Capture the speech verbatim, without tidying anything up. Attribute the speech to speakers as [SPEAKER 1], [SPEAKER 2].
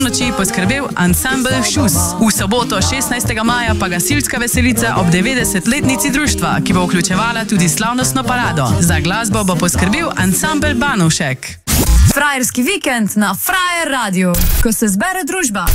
[SPEAKER 1] noči poskrbel ansambel Šus. V soboto šestnajstega maja pa gasilska veselica ob devetdesetletnici društva, ki bo vključevala tudi slavnostno parado. Za glasbo bo poskrbel ansambel Banovšek.
[SPEAKER 2] Frajerski vikend na Frajer Radio, ko se zbere družba.